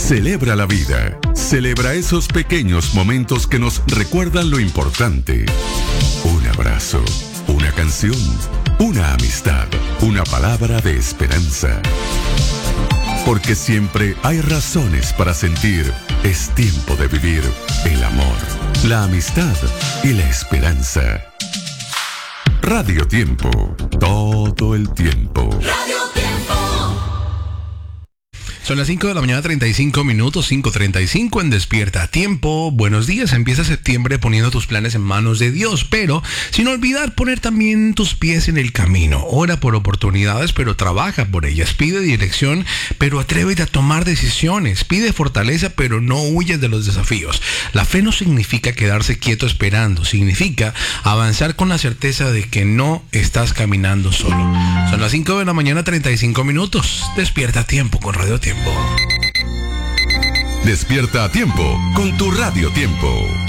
Celebra la vida. Celebra esos pequeños momentos que nos recuerdan lo importante. Un abrazo, una canción, una amistad, una palabra de esperanza. Porque siempre hay razones para sentir. Es tiempo de vivir el amor, la amistad y la esperanza. Radio Tiempo, todo el tiempo. Radio Tiempo. Son las 5 de la mañana, 35 minutos, 5:35 en Despierta a Tiempo. Buenos días, empieza septiembre poniendo tus planes en manos de Dios, pero sin olvidar poner también tus pies en el camino. Ora por oportunidades, pero trabaja por ellas. Pide dirección, pero atrévete a tomar decisiones. Pide fortaleza, pero no huyas de los desafíos. La fe no significa quedarse quieto esperando, significa avanzar con la certeza de que no estás caminando solo. Son las 5 de la mañana, 35 minutos. Despierta a Tiempo con Radio Tiempo. Despierta a Tiempo con tu Radio Tiempo.